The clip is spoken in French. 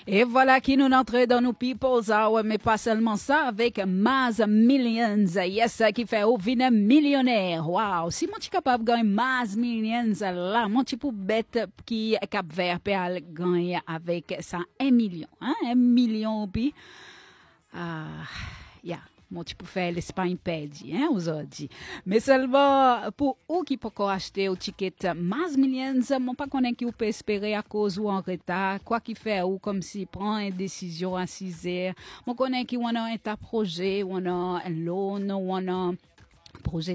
Et voilà qui nous entre dans nos People's Hour, mais pas seulement ça, avec Maz Millions, yes, qui fait au vin millionnaire. Wow, si mon petit capable de gagner Maz Millions, là, mon petit pour bête qui est cap vert, peut gagner avec ça 1 million, hein, 1 million, puis, yeah. Mon tu peux faire l'Espagne perdue, hein, aujourd'hui. Mais seulement pour eux qui peuvent acheter au ticket Maz Millions, mon pas connaît qui ou peut espérer à cause ou en retard, quoi qu'il fait ou comme si prend une décision à 6 heures. Mon connaît qui ou on a un projet, ou on a un loan, ou on a projet